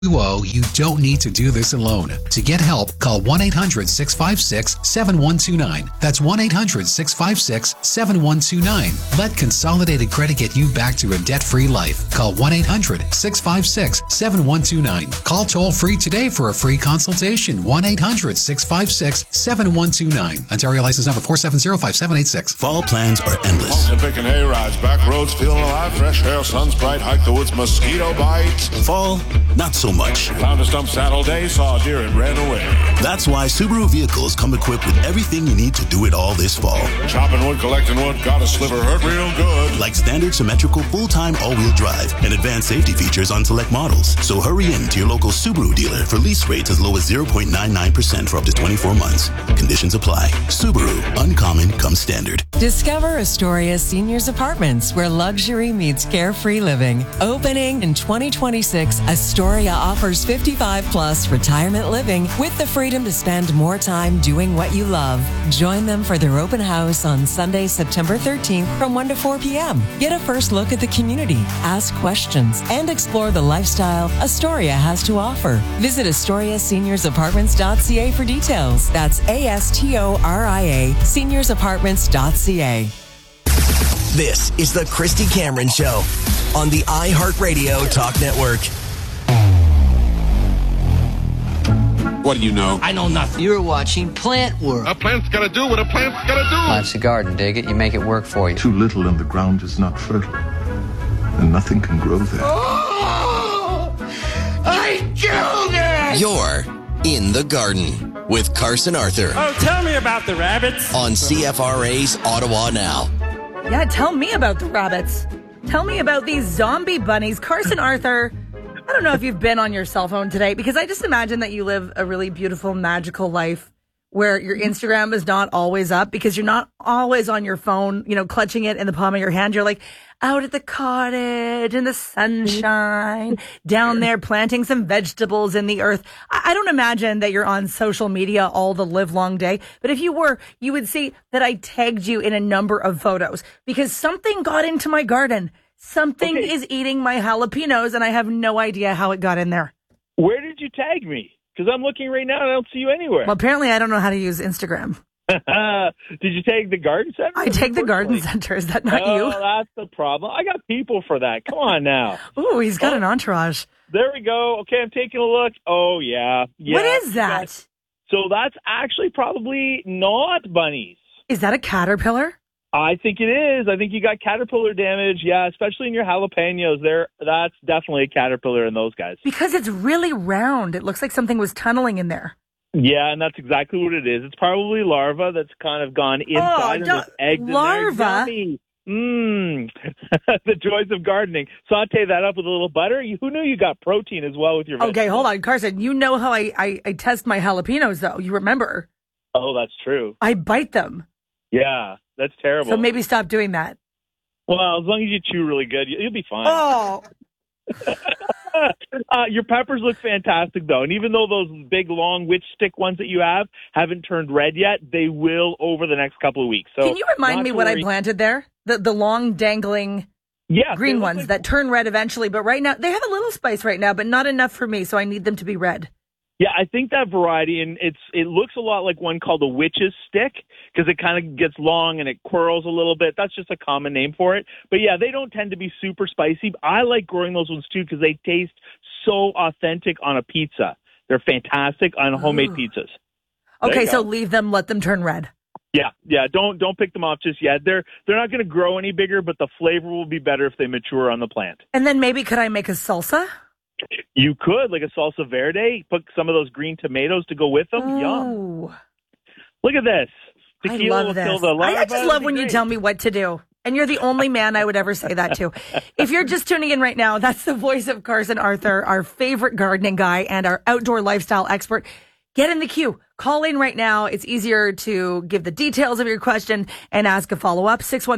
Whoa, you don't need to do this alone. To get help, call 1-800-656-7129. That's 1-800-656-7129. Let Consolidated Credit get you back to a debt-free life. Call 1-800-656-7129. Call toll-free today for a free consultation. 1-800-656-7129. Ontario license number 4705786. Fall plans are endless. And picking hay rides, back roads feeling alive, fresh air, sun's bright, hike the woods, mosquito bites. Fall, not so much. Found a stump saddle day, saw a deer and ran away. That's why Subaru vehicles come equipped with everything you need to do it all this fall. Chopping wood, collecting wood, got a sliver, hurt real good. Like standard symmetrical full-time all-wheel drive and advanced safety features on select models. So hurry in to your local Subaru dealer for lease rates as low as 0.99% for up to 24 months. Conditions apply. Subaru, uncommon comes standard. Discover Astoria Seniors Apartments, where luxury meets carefree living. Opening in 2026, Astoria offers 55-plus retirement living with the freedom to spend more time doing what you love. Join them for their open house on Sunday, September 13th from 1 to 4 p.m. Get a first look at the community, ask questions, and explore the lifestyle Astoria has to offer. Visit AstoriaSeniorsApartments.ca for details. That's ASTORIA SeniorsApartments.ca. This is the Christy Cameron Show on the iHeartRadio Talk Network. What do you know? I know nothing. You're watching Plant World. A plant's gotta do what a plant's gotta do. Plant's a garden, dig it. You make it work for you. Too little and the ground is not fertile, and nothing can grow there. Oh, I killed it! You're in the garden with Carson Arthur Oh, tell me about the rabbits. on CFRA's Ottawa Now. Yeah, tell me about the rabbits. Tell me about these zombie bunnies. Carson Arthur, I don't know if you've been on your cell phone today, because I just imagine that you live a really beautiful, magical life where your Instagram is not always up because you're not always on your phone, clutching it in the palm of your hand. You're like out at the cottage in the sunshine, down there planting some vegetables in the earth. I don't imagine that you're on social media all the live long day. But if you were, you would see that I tagged you in a number of photos because something got into my garden. Something is eating my jalapenos, and I have no idea how it got in there. Where did you tag me? Because I'm looking right now and I don't see you anywhere. Well, apparently I don't know how to use Instagram. Did you tag the garden center? I take the garden center. Is that not you? Oh, that's the problem. I got people for that. Come on now. Ooh, he's got an entourage. There we go. Okay, I'm taking a look. Oh, yeah. What is that? So that's actually probably not bunnies. Is that a caterpillar? I think it is. I think you got caterpillar damage. Yeah, especially in your jalapenos. That's definitely a caterpillar in those guys. Because it's really round. It looks like something was tunneling in there. Yeah, and that's exactly what it is. It's probably larva that's kind of gone inside and there's eggs larva? in there. The joys of gardening. Saute that up with a little butter. Who knew you got protein as well with your vegetables? Okay, hold on, Carson. You know how I test my jalapenos, though. You remember? Oh, that's true. I bite them. Yeah, that's terrible. So maybe stop doing that. Well, as long as you chew really good, you'll be fine. Oh. Your peppers look fantastic, though. And even though those big, long witch stick ones that you have haven't turned red yet, they will over the next couple of weeks. So can you remind me what I planted there? The long, dangling green ones that turn red eventually. But right now, they have a little spice right now, but not enough for me. So I need them to be red. Yeah, I think that variety, and it looks a lot like one called a witch's stick because it kind of gets long and it quirls a little bit. That's just a common name for it. But yeah, they don't tend to be super spicy. I like growing those ones too because they taste so authentic on a pizza. They're fantastic on homemade pizzas. Okay, so leave them, let them turn red. Yeah. Don't pick them off just yet. They're not going to grow any bigger, but the flavor will be better if they mature on the plant. And then maybe could I make a salsa? You could, like a salsa verde, put some of those green tomatoes to go with them. Ooh. Yum. Look at this. Tequila will kill the larva. I just love when you tell me what to do. And you're the only man I would ever say that to. If you're just tuning in right now, that's the voice of Carson Arthur, our favorite gardening guy and our outdoor lifestyle expert. Get in the queue. Call in right now. It's easier to give the details of your question and ask a follow-up.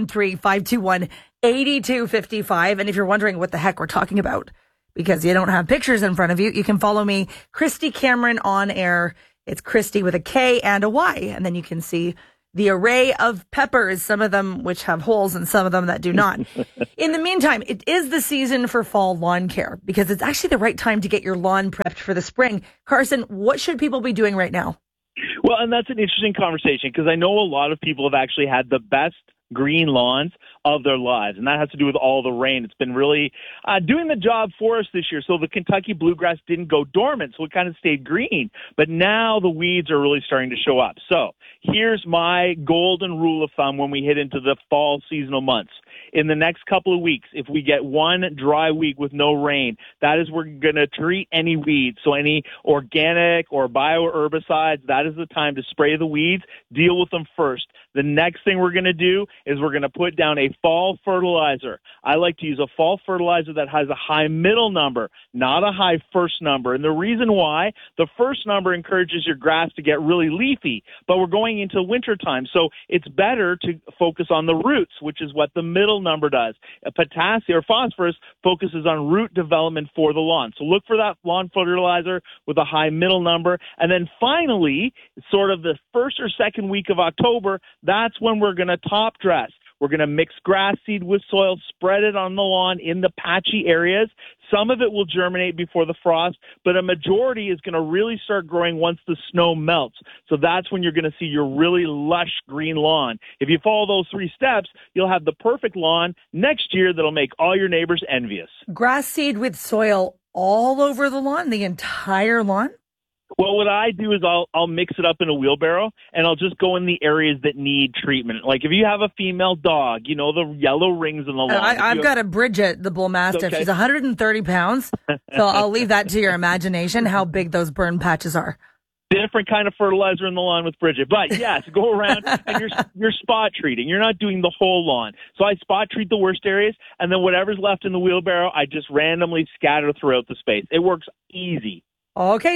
613-521-8255. And if you're wondering what the heck we're talking about, because you don't have pictures in front of you, you can follow me, Christy Cameron on air. It's Christy with a K and a Y. And then you can see the array of peppers, some of them which have holes and some of them that do not. In the meantime, it is the season for fall lawn care because it's actually the right time to get your lawn prepped for the spring. Carson, what should people be doing right now? Well, and that's an interesting conversation because I know a lot of people have actually had the best green lawns of their lives, and that has to do with all the rain. It's been really doing the job for us this year. So the Kentucky bluegrass didn't go dormant, so it kind of stayed green. But now the weeds are really starting to show up. So here's my golden rule of thumb when we hit into the fall seasonal months. In the next couple of weeks, if we get one dry week with no rain, that is we're going to treat any weeds. So any organic or bioherbicides, that is the time to spray the weeds, deal with them first. The next thing we're going to do is we're going to put down a fall fertilizer. I like to use a fall fertilizer that has a high middle number, not a high first number. And the reason why, the first number encourages your grass to get really leafy, but we're going into wintertime. So it's better to focus on the roots, which is what the middle number does. Potassium or phosphorus focuses on root development for the lawn. So look for that lawn fertilizer with a high middle number. And then finally, sort of the first or second week of October, that's when we're going to top dress. We're going to mix grass seed with soil, spread it on the lawn in the patchy areas. Some of it will germinate before the frost, but a majority is going to really start growing once the snow melts. So that's when you're going to see your really lush green lawn. If you follow those 3 steps, you'll have the perfect lawn next year that'll make all your neighbors envious. Grass seed with soil all over the lawn, the entire lawn? Well, what I do is I'll mix it up in a wheelbarrow, and I'll just go in the areas that need treatment. Like if you have a female dog, you know, the yellow rings in the lawn. I've got a Bridget, the bull mastiff. Okay. She's 130 pounds, so I'll leave that to your imagination, how big those burn patches are. Different kind of fertilizer in the lawn with Bridget. But yes, go around and you're spot treating. You're not doing the whole lawn. So I spot treat the worst areas, and then whatever's left in the wheelbarrow, I just randomly scatter throughout the space. It works easy. Okay,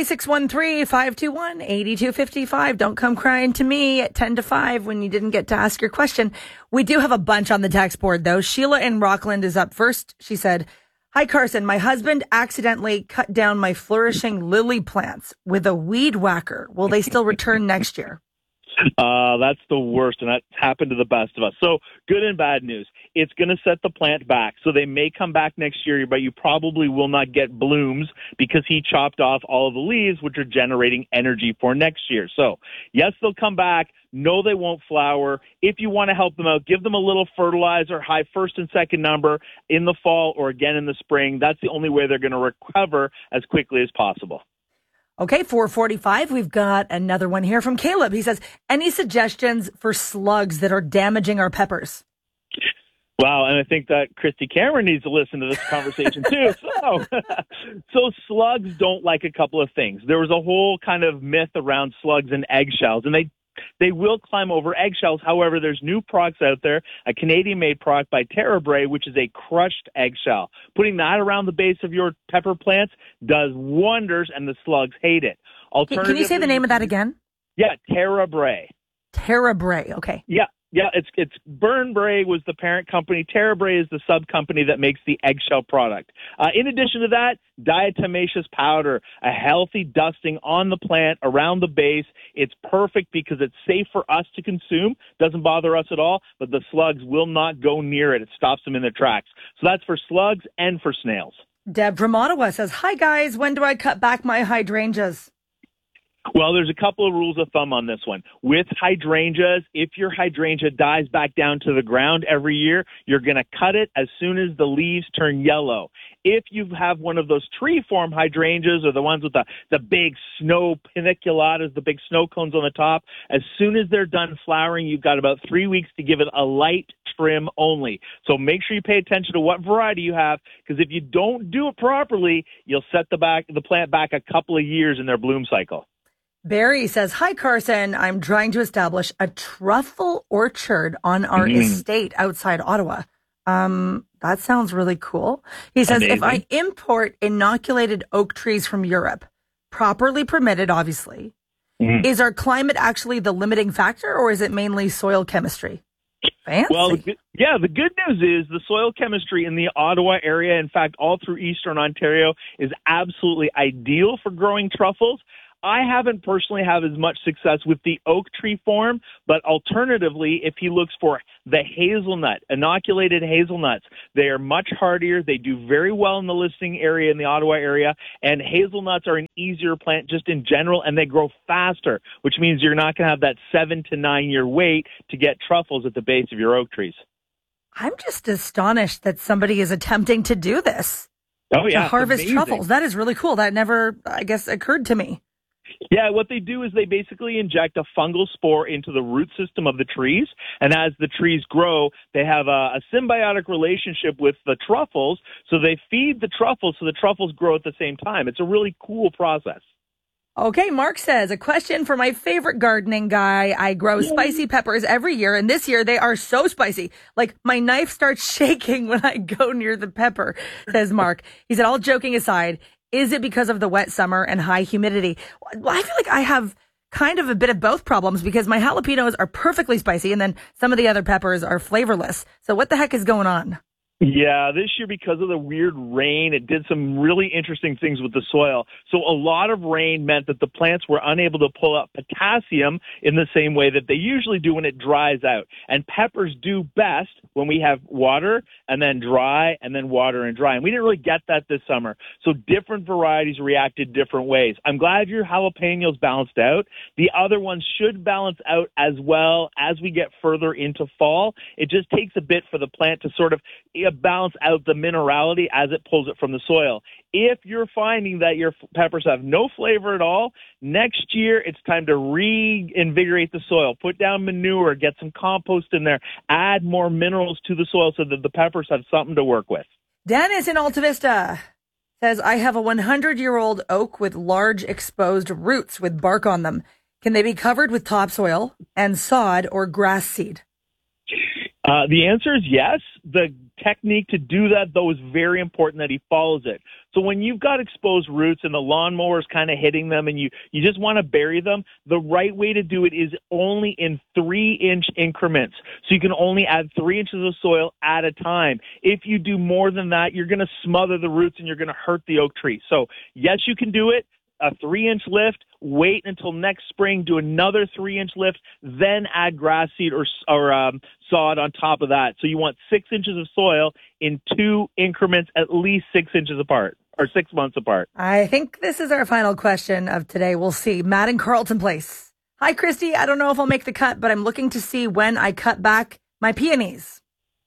613-521-8255. Don't come crying to me at 10 to 5 when you didn't get to ask your question. We do have a bunch on the text board, though. Sheila in Rockland is up first. She said, "Hi, Carson. My husband accidentally cut down my flourishing lily plants with a weed whacker. Will they still return next year?" That's the worst, and that's happened to the best of us. So good and bad news. It's going to set the plant back. So they may come back next year, but you probably will not get blooms because he chopped off all of the leaves, which are generating energy for next year. So yes, they'll come back. No, they won't flower. If you want to help them out, give them a little fertilizer, high first and second number in the fall or again in the spring. That's the only way they're going to recover as quickly as possible. Okay, 4:45. We've got another one here from Caleb. He says, "Any suggestions for slugs that are damaging our peppers?" Wow, and I think that Christy Cameron needs to listen to this conversation too. So slugs don't like a couple of things. There was a whole kind of myth around slugs and eggshells, and they will climb over eggshells. However, there's new products out there, a Canadian-made product by TerraBray, which is a crushed eggshell. Putting that around the base of your pepper plants does wonders, and the slugs hate it. Can you say the name of that again? Yeah, TerraBray. TerraBray, okay. Yeah, it's Burnbrae was the parent company. TerraBray is the sub company that makes the eggshell product. In addition to that, diatomaceous powder, a healthy dusting on the plant around the base. It's perfect because it's safe for us to consume, doesn't bother us at all, but the slugs will not go near it. It stops them in their tracks. So that's for slugs and for snails. Deb from Ottawa says, "Hi guys, when do I cut back my hydrangeas?" Well, there's a couple of rules of thumb on this one. With hydrangeas, if your hydrangea dies back down to the ground every year, you're going to cut it as soon as the leaves turn yellow. If you have one of those tree-form hydrangeas or the ones with the big snow paniculatas, the big snow cones on the top, as soon as they're done flowering, you've got about 3 weeks to give it a light trim only. So make sure you pay attention to what variety you have, because if you don't do it properly, you'll set the plant back a couple of years in their bloom cycle. Barry says, "Hi, Carson. I'm trying to establish a truffle orchard on our estate outside Ottawa." That sounds really cool. He says, "If I import inoculated oak trees from Europe, properly permitted, obviously, is our climate actually the limiting factor, or is it mainly soil chemistry?" Fancy. Well, the good news is the soil chemistry in the Ottawa area, in fact, all through eastern Ontario, is absolutely ideal for growing truffles. I haven't personally had as much success with the oak tree form, but alternatively, if he looks for the hazelnut, inoculated hazelnuts, they are much hardier. They do very well in the listing area in the Ottawa area, and hazelnuts are an easier plant just in general, and they grow faster, which means you're not going to have that 7 to 9 year wait to get truffles at the base of your oak trees. I'm just astonished that somebody is attempting to do this. Oh, yeah. To harvest truffles. That is really cool. That never, I guess, occurred to me. Yeah, what they do is they basically inject a fungal spore into the root system of the trees, and as the trees grow, they have a symbiotic relationship with the truffles, so they feed the truffles so the truffles grow at the same time. It's a really cool process. Okay, Mark says, a question for my favorite gardening guy. I grow spicy peppers every year, and this year they are so spicy. Like, my knife starts shaking when I go near the pepper, says Mark. He said, all joking aside, is it because of the wet summer and high humidity? Well, I feel like I have kind of a bit of both problems because my jalapenos are perfectly spicy, and then some of the other peppers are flavorless. So what the heck is going on? Yeah, this year because of the weird rain, it did some really interesting things with the soil. So a lot of rain meant that the plants were unable to pull up potassium in the same way that they usually do when it dries out. And peppers do best when we have water and then dry and then water and dry. And we didn't really get that this summer. So different varieties reacted different ways. I'm glad your jalapenos balanced out. The other ones should balance out as well as we get further into fall. It just takes a bit for the plant to sort of balance out the minerality as it pulls it from the soil. If you're finding that your peppers have no flavor at all, next year it's time to reinvigorate the soil. Put down manure, get some compost in there, add more minerals to the soil so that the peppers have something to work with. Dennis in Alta Vista says, I have a 100-year-old oak with large exposed roots with bark on them. Can they be covered with topsoil and sod or grass seed? The answer is yes. The technique to do that, though, is very important that he follows it. So when you've got exposed roots and the lawnmower is kind of hitting them and you just want to bury them, the right way to do it is only in 3-inch increments. So you can only add 3 inches of soil at a time. If you do more than that, you're going to smother the roots and you're going to hurt the oak tree. So yes, you can do it. A 3-inch lift, wait until next spring, do another 3-inch lift, then add grass seed or sod on top of that. So you want 6 inches of soil in 2 increments, at least 6 inches apart or 6 months apart. I think this is our final question of today. We'll see. Matt in Carleton Place. Hi, Christy. I don't know if I'll make the cut, but I'm looking to see when I cut back my peonies.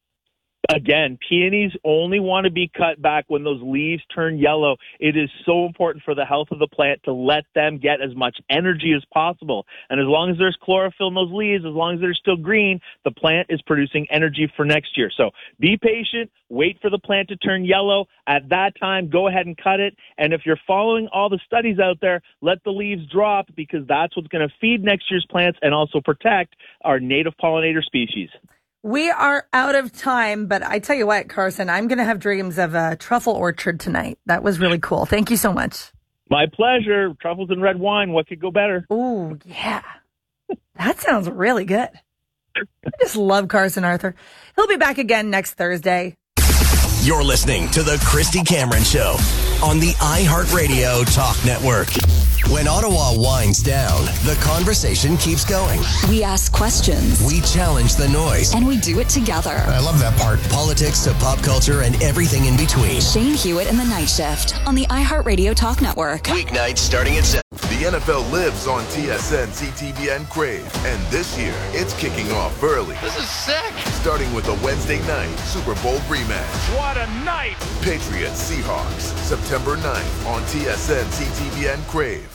Again, peonies only want to be cut back when those leaves turn yellow. It is so important for the health of the plant to let them get as much energy as possible. And as long as there's chlorophyll in those leaves, as long as they're still green, the plant is producing energy for next year. So be patient, wait for the plant to turn yellow. At that time, go ahead and cut it. And if you're following all the studies out there, let the leaves drop because that's what's going to feed next year's plants and also protect our native pollinator species. We are out of time, but I tell you what, Carson, I'm going to have dreams of a truffle orchard tonight. That was really cool. Thank you so much. My pleasure. Truffles and red wine. What could go better? Ooh, yeah. That sounds really good. I just love Carson Arthur. He'll be back again next Thursday. You're listening to The Christy Cameron Show on the iHeartRadio Talk Network. When Ottawa winds down, the conversation keeps going. We ask questions. We challenge the noise. And we do it together. I love that part. Politics to pop culture and everything in between. Shane Hewitt and the Night Shift on the iHeartRadio Talk Network. Weeknights starting at 7. The NFL lives on TSN, CTVN, Crave. And this year, it's kicking off early. This is sick. Starting with a Wednesday night Super Bowl rematch. What a night. Patriots Seahawks, September 9th on TSN, CTVN, Crave.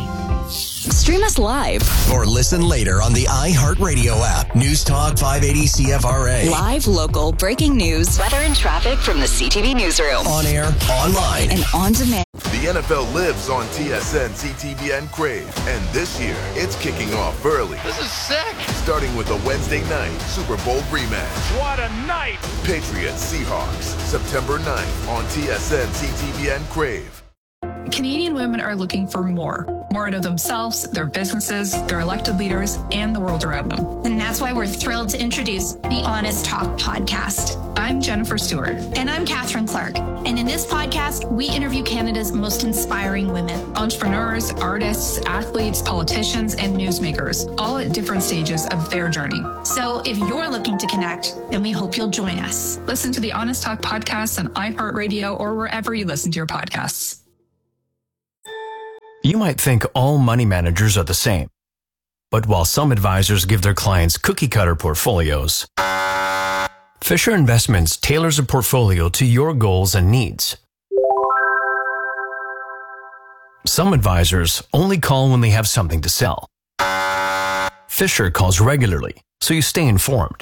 Stream us live. Or listen later on the iHeartRadio app. News Talk 580 CFRA. Live, local, breaking news, weather and traffic from the CTV newsroom. On air, online, and on demand. The NFL lives on TSN, CTVN, Crave. And this year, it's kicking off early. This is sick. Starting with a Wednesday night Super Bowl rematch. What a night. Patriots Seahawks, September 9th on TSN, CTVN, Crave. Canadian women are looking for more. more out of themselves, their businesses, their elected leaders, and the world around them. And that's why we're thrilled to introduce the Honest Talk podcast. I'm Jennifer Stewart. And I'm Catherine Clark. And in this podcast, we interview Canada's most inspiring women. Entrepreneurs, artists, athletes, politicians, and newsmakers, all at different stages of their journey. So if you're looking to connect, then we hope you'll join us. Listen to the Honest Talk podcast on iHeartRadio or wherever you listen to your podcasts. You might think all money managers are the same. But while some advisors give their clients cookie-cutter portfolios, Fisher Investments tailors a portfolio to your goals and needs. Some advisors only call when they have something to sell. Fisher calls regularly, so you stay informed.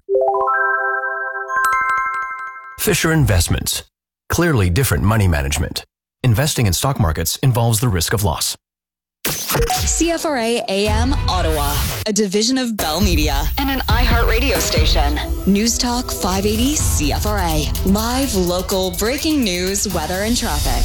Fisher Investments. Clearly different money management. Investing in stock markets involves the risk of loss. CFRA AM Ottawa, a division of Bell Media and an iHeartRadio station. News Talk 580 CFRA. Live, local, breaking news, weather, and traffic.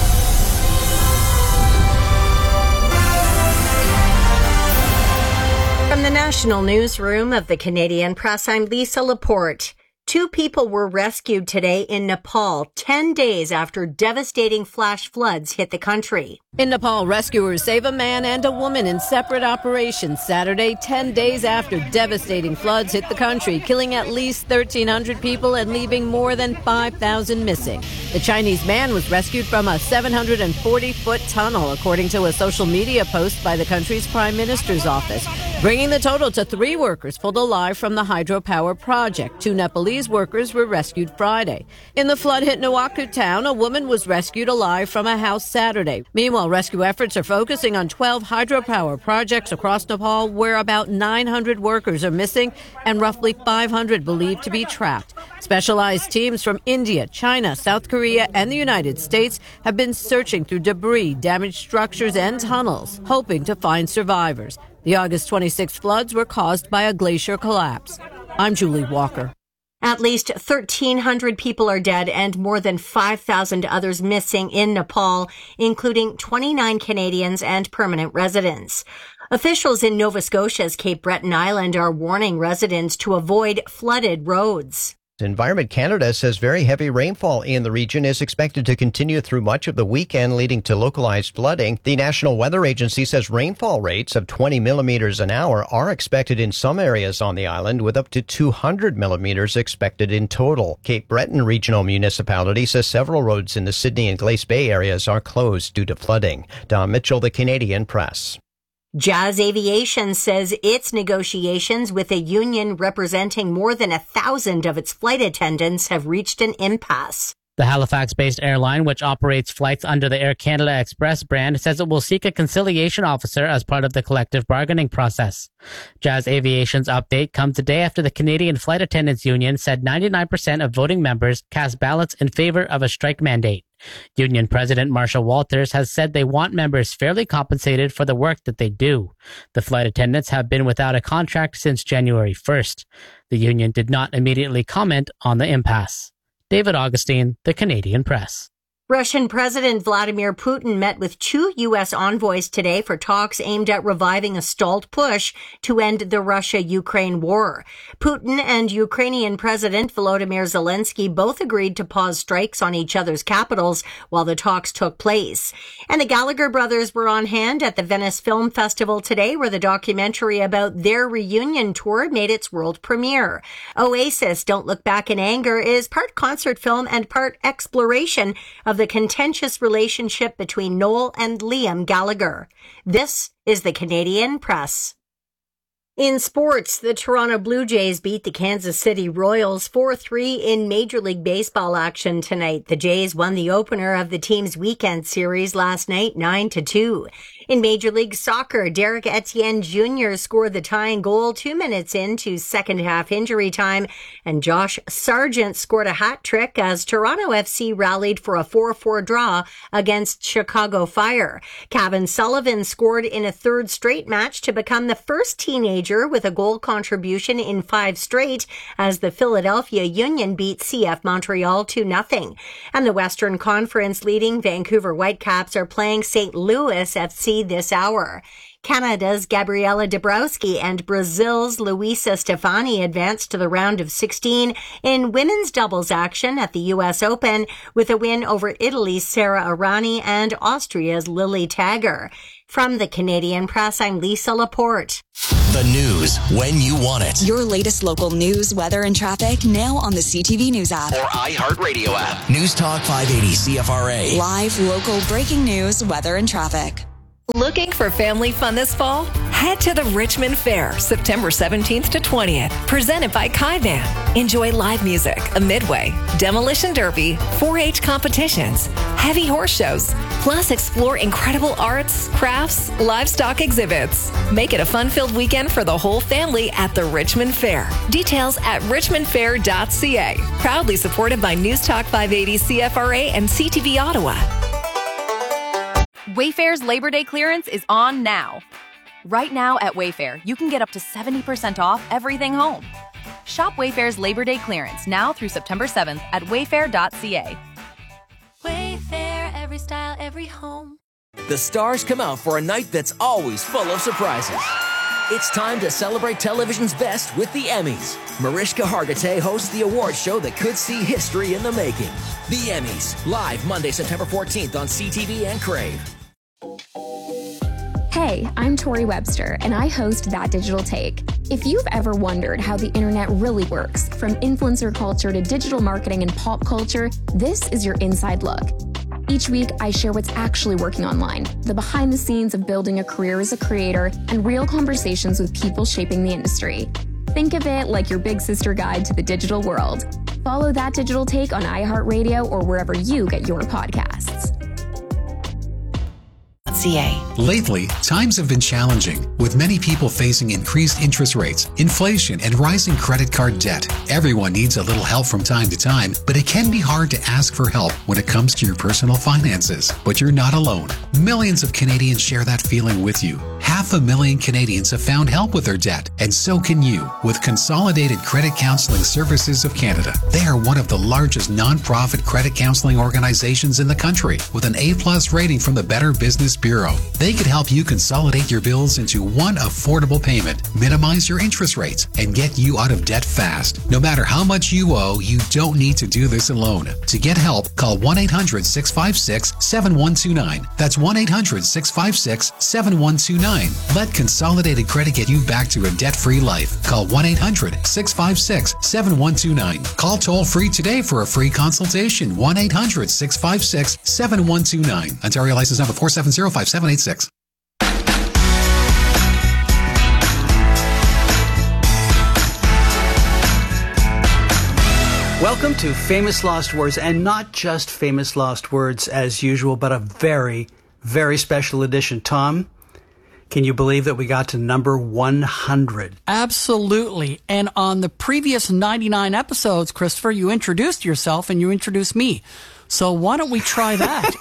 From the National Newsroom of the Canadian Press, I'm Lisa Laporte. 2 people were rescued today in Nepal, 10 days after devastating flash floods hit the country. In Nepal, rescuers save a man and a woman in separate operations Saturday, 10 days after devastating floods hit the country, killing at least 1,300 people and leaving more than 5,000 missing. The Chinese man was rescued from a 740-foot tunnel, according to a social media post by the country's prime minister's office, bringing the total to 3 workers pulled alive from the hydropower project. 2 Nepalese workers were rescued Friday. In the flood-hit Nuwakot town, a woman was rescued alive from a house Saturday. Meanwhile, rescue efforts are focusing on 12 hydropower projects across Nepal where about 900 workers are missing and roughly 500 believed to be trapped. Specialized teams from India, China, South Korea, and the United States have been searching through debris, damaged structures, and tunnels, hoping to find survivors. The August 26 floods were caused by a glacier collapse. I'm Julie Walker. At least 1,300 people are dead and more than 5,000 others missing in Nepal, including 29 Canadians and permanent residents. Officials in Nova Scotia's Cape Breton Island are warning residents to avoid flooded roads. Environment Canada says very heavy rainfall in the region is expected to continue through much of the weekend, leading to localized flooding. The National Weather Agency says rainfall rates of 20 millimeters an hour are expected in some areas on the island, with up to 200 millimeters expected in total. Cape Breton Regional Municipality says several roads in the Sydney and Glace Bay areas are closed due to flooding. Don Mitchell, the Canadian Press. Jazz Aviation says its negotiations with a union representing more than 1,000 of its flight attendants have reached an impasse. The Halifax-based airline, which operates flights under the Air Canada Express brand, says it will seek a conciliation officer as part of the collective bargaining process. Jazz Aviation's update comes a day after the Canadian Flight Attendants Union said 99% of voting members cast ballots in favor of a strike mandate. Union President Marsha Walters has said they want members fairly compensated for the work that they do. The flight attendants have been without a contract since January 1st. The union did not immediately comment on the impasse. David Augustine, the Canadian Press. Russian President Vladimir Putin met with 2 U.S. envoys today for talks aimed at reviving a stalled push to end the Russia-Ukraine war. Putin and Ukrainian President Volodymyr Zelensky both agreed to pause strikes on each other's capitals while the talks took place. And the Gallagher brothers were on hand at the Venice Film Festival today, where the documentary about their reunion tour made its world premiere. Oasis, Don't Look Back in Anger, is part concert film and part exploration of the contentious relationship between Noel and Liam Gallagher. This is the Canadian Press. In sports, the Toronto Blue Jays beat the Kansas City Royals 4-3 in Major League Baseball action tonight. The Jays won the opener of the team's weekend series last night 9-2. In Major League Soccer, Derek Etienne Jr. scored the tying goal 2 minutes into second half injury time, and Josh Sargent scored a hat trick as Toronto FC rallied for a 4-4 draw against Chicago Fire. Kevin Sullivan scored in a third straight match to become the first teenager with a goal contribution in 5 straight as the Philadelphia Union beat CF Montreal 2-0. And the Western Conference leading Vancouver Whitecaps are playing St. Louis FC CBC this hour. Canada's Gabriela Dabrowski and Brazil's Luisa Stefani advanced to the round of 16 in women's doubles action at the U.S. Open with a win over Italy's Sara Errani and Austria's Lily Tagger. From the Canadian Press, I'm Lisa Laporte. The news when you want it. Your latest local news, weather, and traffic now on the CTV News app. Or iHeartRadio app. News Talk 580 CFRA. Live, local, breaking news, weather, and traffic. Looking for family fun this fall? Head to the Richmond Fair, September 17th to 20th. Presented by Kaivan. Enjoy live music, a midway, demolition derby, 4-H competitions, heavy horse shows, plus explore incredible arts, crafts, livestock exhibits. Make it a fun-filled weekend for the whole family at the Richmond Fair. Details at richmondfair.ca. Proudly supported by News Talk 580 CFRA and CTV Ottawa. Wayfair's Labor Day clearance is on now. Right now at Wayfair, you can get up to 70% off everything home. Shop Wayfair's Labor Day clearance now through September 7th at wayfair.ca. Wayfair, every style, every home. The stars come out for a night that's always full of surprises. It's time to celebrate television's best with the Emmys. Mariska Hargitay hosts the award show that could see history in the making. The Emmys, live Monday, September 14th on CTV and Crave. Hey, I'm Tori Webster, and I host That Digital Take. If you've ever wondered how the internet really works, from influencer culture to digital marketing and pop culture, this is your inside look. Each week, I share what's actually working online, the behind the scenes of building a career as a creator, and real conversations with people shaping the industry. Think of it like your big sister guide to the digital world. Follow That Digital Take on iHeartRadio or wherever you get your podcasts. Lately, times have been challenging, with many people facing increased interest rates, inflation, and rising credit card debt. Everyone needs a little help from time to time, but it can be hard to ask for help when it comes to your personal finances. But you're not alone. Millions of Canadians share that feeling with you. 500,000 Canadians have found help with their debt, and so can you with Consolidated Credit Counseling Services of Canada. They are one of the largest non-profit credit counseling organizations in the country, with an A+ rating from the Better Business Bureau. They could help you consolidate your bills into one affordable payment, minimize your interest rates, and get you out of debt fast. No matter how much you owe, you don't need to do this alone. To get help, call 1-800-656-7129. That's 1-800-656-7129. Let Consolidated Credit get you back to a debt-free life. Call 1-800-656-7129. Call toll-free today for a free consultation. 1-800-656-7129. Ontario license number 4705786. Welcome to Famous Lost Words, and not just Famous Lost Words as usual, but a very, very special edition. Tom, can you believe that we got to number 100? Absolutely. And on the previous 99 episodes, Christopher, you introduced yourself and you introduced me. So why don't we try that?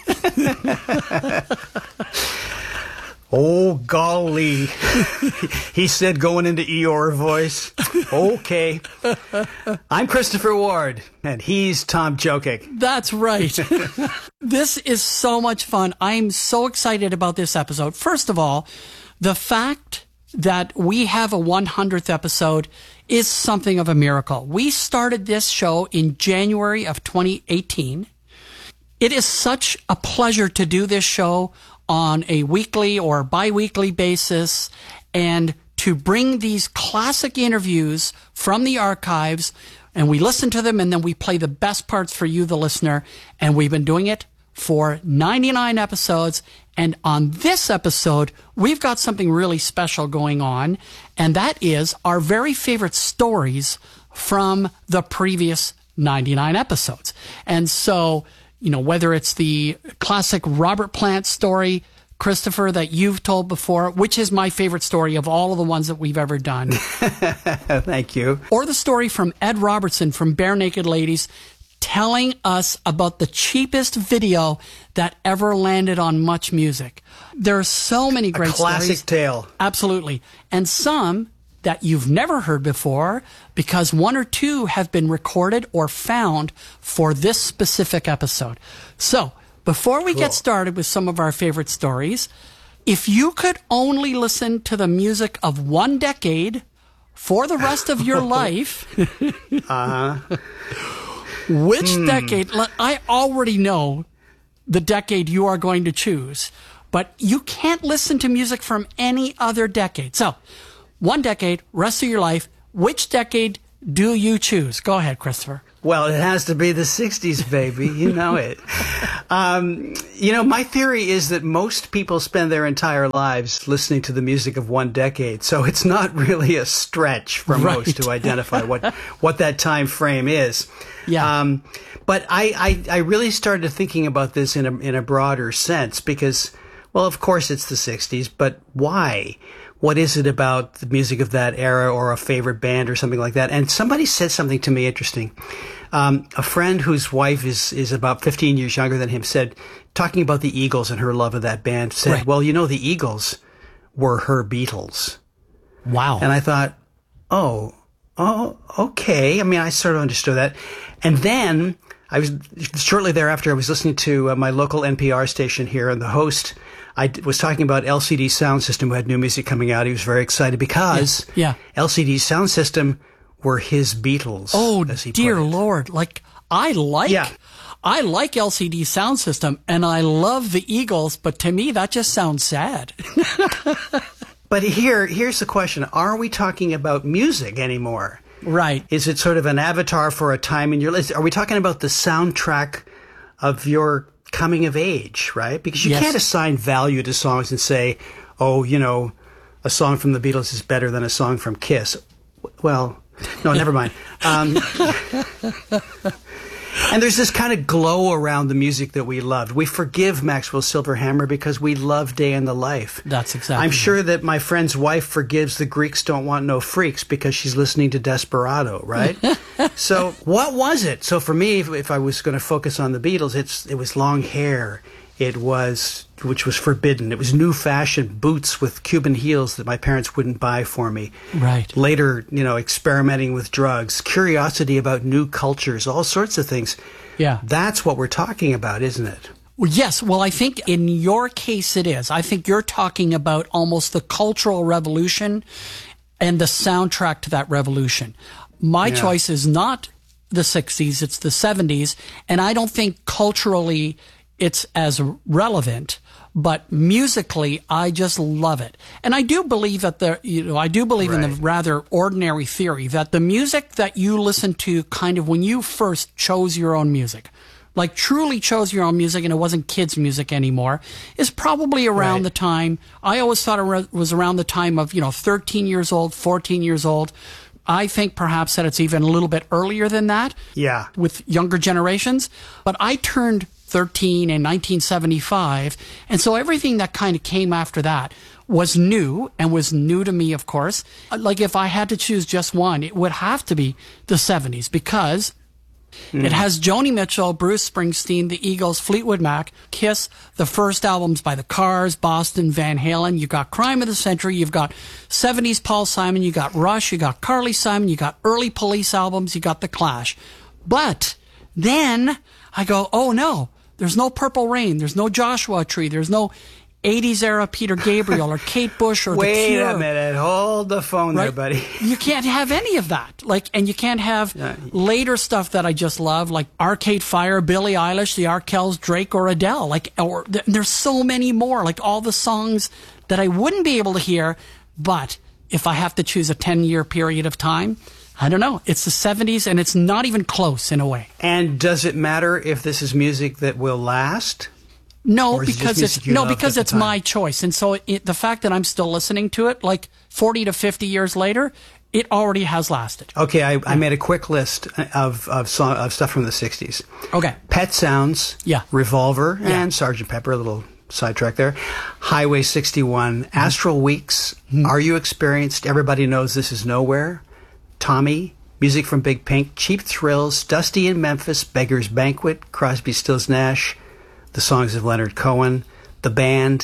Oh, golly. He said going into Eeyore voice. Okay. I'm Christopher Ward, and he's Tom Jokic. That's right. This is so much fun. I'm so excited about this episode. First of all, the fact that we have a 100th episode is something of a miracle. We started this show in January of 2018. It is such a pleasure to do this show on a weekly or bi-weekly basis and to bring these classic interviews from the archives, and we listen to them and then we play the best parts for you, the listener. And we've been doing it for 99 episodes. And on this episode, we've got something really special going on, and that is our very favorite stories from the previous 99 episodes. And so, you know, whether it's the classic Robert Plant story, Christopher, that you've told before, which is my favorite story of all of the ones that we've ever done. Thank you. Or the story from Ed Robertson from Bare Naked Ladies, telling us about the cheapest video that ever landed on Much Music. There are so many great stories. A classic tale. Absolutely. And some that you've never heard before, because one or two have been recorded or found for this specific episode. So, before we get started with some of our favorite stories, If you could only listen to the music of one decade for the rest of your life, which decade? I already know the decade you are going to choose, but you can't listen to music from any other decade. So, one decade, rest of your life, which decade do you choose? Go ahead, Christopher. Well, it has to be the 60s, baby. You know it. My theory is that most people spend their entire lives listening to the music of one decade. So it's not really a stretch for most to identify what that time frame is. Yeah. But I really started thinking about this in a broader sense because, well, of course it's the 60s, but why? What is it about the music of that era or a favorite band or something like that? And somebody said something to me interesting. A friend whose wife is about 15 years younger than him said, talking about the Eagles and her love of that band, said, well, the Eagles were her Beatles. Wow. And I thought, oh, okay. I mean, I sort of understood that. And then shortly thereafter, I was listening to my local NPR station here, and the host, I was talking about LCD Sound System, who had new music coming out. He was very excited because LCD Sound System were his Beatles. Oh, dear Lord. I like LCD Sound System, and I love the Eagles, but to me, that just sounds sad. But here's the question. Are we talking about music anymore? Right. Is it sort of an avatar for a time in your life? Are we talking about the soundtrack of your coming of age, right? Because you can't assign value to songs and say, oh, a song from the Beatles is better than a song from Kiss. Well, no, never mind. And there's this kind of glow around the music that we loved. We forgive Maxwell Silverhammer because we love Day in the Life. That's exactly I'm sure that my friend's wife forgives The Greeks Don't Want No Freaks because she's listening to Desperado, right? So what was it? So for me, if I was going to focus on the Beatles, it was long hair. Which was forbidden. It was new fashion boots with Cuban heels that my parents wouldn't buy for me. Right. Later, experimenting with drugs, curiosity about new cultures, all sorts of things. Yeah. That's what we're talking about, isn't it? Well, yes. Well, I think in your case it is. I think you're talking about almost the Cultural Revolution and the soundtrack to that revolution. My choice is not the 60s, it's the 70s, and I don't think culturally it's as relevant, but musically, I just love it. And I do believe that in the rather ordinary theory that the music that you listen to kind of when you first chose your own music, like truly chose your own music and it wasn't kids' music anymore, is probably around the time, I always thought it was around the time of, 13 years old, 14 years old. I think perhaps that it's even a little bit earlier than that. Yeah. With younger generations. But I turned 13 in 1975, and so everything that kind of came after that was new, and was new to me, of course. Like if I had to choose just one, it would have to be the 70s, because it has Joni Mitchell, Bruce Springsteen, the Eagles, Fleetwood Mac, Kiss, the first albums by the Cars, Boston, Van Halen. You got Crime of the Century. You've got 70s Paul Simon. You got Rush. You got Carly Simon. You got early Police albums. You got The Clash. But then I go, oh no, there's no Purple Rain. There's no Joshua Tree. There's no 80s era Peter Gabriel or Kate Bush or The Cure. Wait a minute. Hold the phone there, buddy. You can't have any of that. And you can't have later stuff that I just love, like Arcade Fire, Billie Eilish, the Arkells, Drake, or Adele. There's so many more. Like all the songs that I wouldn't be able to hear. But if I have to choose a 10-year period of time, I don't know. It's the 70s, and it's not even close in a way. And does it matter if this is music that will last? No, because it's my choice. And so the fact that I'm still listening to it, like 40 to 50 years later, it already has lasted. Okay, I made a quick list of stuff from the 60s. Okay. Pet Sounds, Revolver, and Sgt. Pepper, a little sidetrack there. Highway 61, Astral Weeks, Are You Experienced? Everybody Knows This Is Nowhere. Tommy, music from Big Pink, Cheap Thrills, Dusty in Memphis, Beggar's Banquet, Crosby, Stills, Nash, the songs of Leonard Cohen, The Band,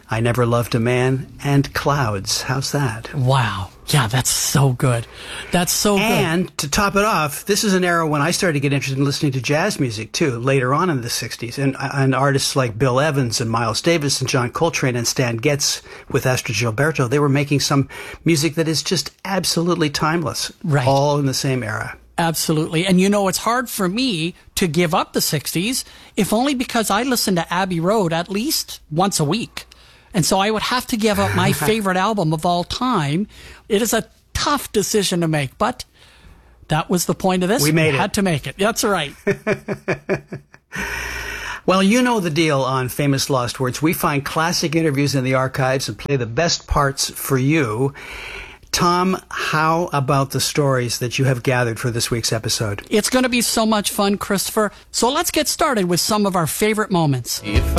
I Never Loved a Man, and Clouds. How's that? Wow. Yeah, that's so good. That's so good. And to top it off, this is an era when I started to get interested in listening to jazz music, too, later on in the 60s. And artists like Bill Evans and Miles Davis and John Coltrane and Stan Getz with Astrid Gilberto, they were making some music that is just absolutely timeless. Right. All in the same era. Absolutely. And it's hard for me to give up the 60s, if only because I listen to Abbey Road at least once a week. And so I would have to give up my favorite album of all time. It is a tough decision to make, but that was the point of this. We had to make it. That's right. Well, you know the deal on Famous Lost Words. We find classic interviews in the archives and play the best parts for you. Tom, how about the stories that you have gathered for this week's episode? It's going to be so much fun, Christopher. So let's get started with some of our favorite moments.